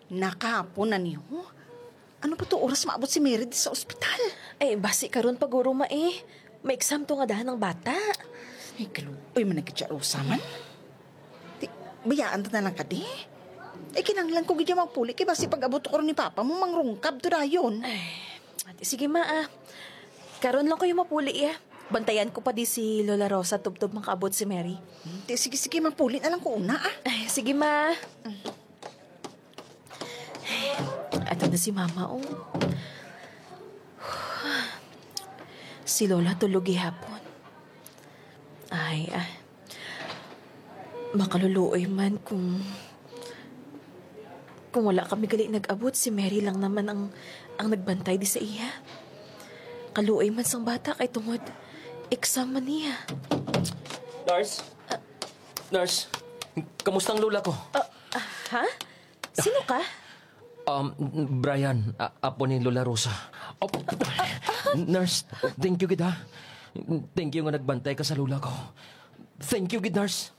Nakahapon na niyo. Ano pa to oras maabot si Mary di sa ospital? Basi karon paguro may exam to nga dahan ng bata. Ay, kaluoy man nagkatsarusa man. Di, bayaan ta na lang ka di. Kinanglan ko gidya magpuli kay basi pag-abot ko rin ni Papa mo mangrungkab to dayon. Ate, sige karon lang kayo mapuli Bantayan ko pa di si Lola Rosa tubtob makaabot si Mary. Di, sige, mapuli na lang ko una Sige Ato na si Mama Si Lola tulog hapon. Makaluluoy man kung wala kami gali nag-abot, si Mary lang naman ang nagbantay di sa iya. Kaluoy man sang bata kay tungod exam man niya. Nurse, kamusta ang lola ko? Ha? Sino ka? Brian, apo ni Lola Rosa. Nurse, thank you gid ha. Thank you nga nagbantay ka sa lola ko. Thank you gid, nurse.